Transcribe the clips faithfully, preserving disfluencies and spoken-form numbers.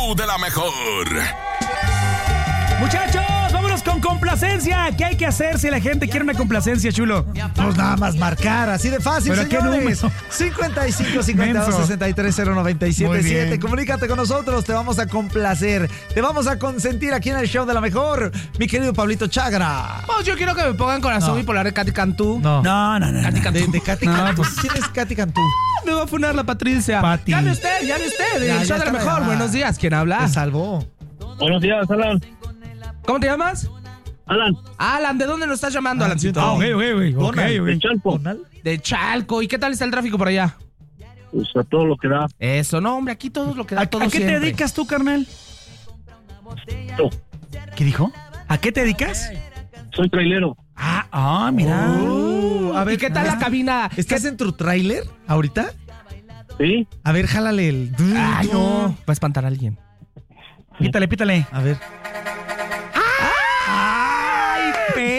show de la mejor. Muchachos, vámonos con complacencia. ¿Qué hay que hacer si la gente quiere una complacencia, chulo? Pues nada más marcar, así de fácil, ¿Pero qué señores. número? cincuenta y cinco, cincuenta y dos, sesenta y tres, cero noventa y siete siete. Comunícate con nosotros, te vamos a complacer, te vamos a consentir aquí en el show de la mejor. Mi querido Pablito Chagra. Pues yo quiero que me pongan corazón No. bipolar de Katy Cantú. No. No, no, no. Katy no. Cantú. De, de Katy No, Cantú. pues- ¿Quién es Katy Cantú? Me va a funar la Patricia. Pati. Llame usted, llame usted. Ya, El ya show de la está la mejor. llamada. Buenos días. ¿Quién habla? Te salvó. Buenos días, Alan. ¿Cómo te llamas? Alan, Alan, ¿de dónde nos estás llamando, Ah, Alancito? Ah, ok, ok, ok. Ok, Donald, ok. de Chalco. Donald. De Chalco. ¿Y qué tal está el tráfico por allá? Pues a todo lo que da. Eso, no, hombre, aquí todos lo que da, ¿A, todo a qué siempre. te dedicas tú, carnal? Yo ¿Qué dijo? ¿A qué te dedicas? soy trailero. Ah, ah, mira. Uh, a ver, ¿Y qué tal la cabina? ¿Estás en tu tráiler ahorita? ¿Sí? A ver, jálale el... Ay, no. Va a espantar a alguien. Pítale, pítale. A ver. ¡Ay,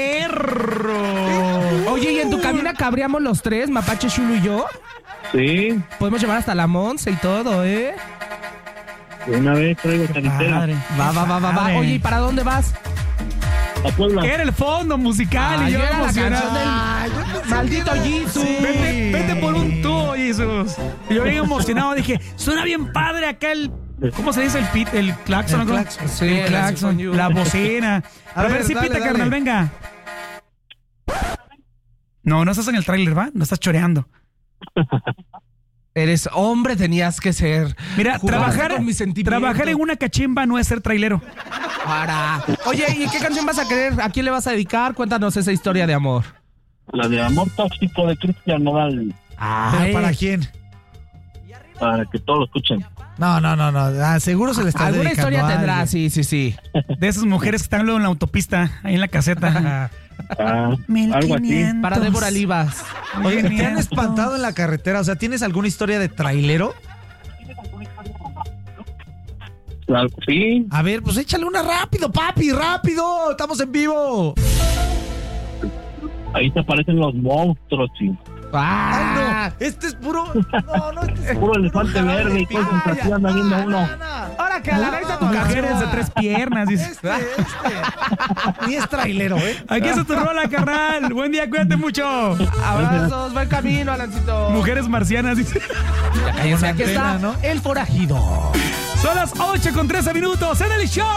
perro! Oye, ¿y en tu cabina cabríamos los tres, Mapache, Chulo y yo? Sí. Podemos llevar hasta la Monse y todo, ¿eh? Una vez traigo sanitera. Padre. Va, va, va, va, va. Padre. Oye, ¿y para dónde vas? A Puebla. Era el fondo musical Ay, y yo era la emocionado. canción del maldito Jesus. Vete, vete por un tubo, Jesús. Y yo bien emocionado dije, suena bien padre acá el... ¿Cómo se dice el pit? El claxon. El ¿no? claxon. Sí, el claxon. el La bocina. A, A ver, ver, si dale, pita, dale. carnal, venga. No, no estás en el tráiler, ¿va? No estás choreando. Eres hombre, tenías que ser. Mira, Jugaste trabajar, con mis sentimientos. trabajar en una cachimba no es ser trailero. Para. Oye, ¿y qué canción vas a querer? ¿A quién le vas a dedicar? Cuéntanos esa historia de amor. La de Amor Tóxico de Cristian Nodal. ¿Pero para quién? Para que todos lo escuchen. No, no, no, no. Ah, seguro se le está Alguna dedicando historia a tendrá, alguien. sí, sí, sí. De esas mujeres que están luego en la autopista, ahí en la caseta. Ah, algo así. Para Débora Olivas. Oye, ¿te han espantado en la carretera? O sea, ¿tienes alguna historia de trailero? Claro que sí. A ver, pues échale una rápido, papi, rápido. Estamos en vivo. Ahí te aparecen los monstruos, sí. ¡Ah! Ay, no. Este es puro... No, no, este es Puro elefante verde y cosas así anda viendo uno. Ahora que analiza tu Mujeres canción. de tres piernas. Dices. Este, este. Ni es trailero, ¿eh? Aquí está tu rola, carnal. Buen día, cuídate mucho. Abrazos, buen camino, Alancito. Mujeres marcianas, dice. Ya cállese, aquí está antena, ¿no? el forajido. Son las ocho con trece minutos en el show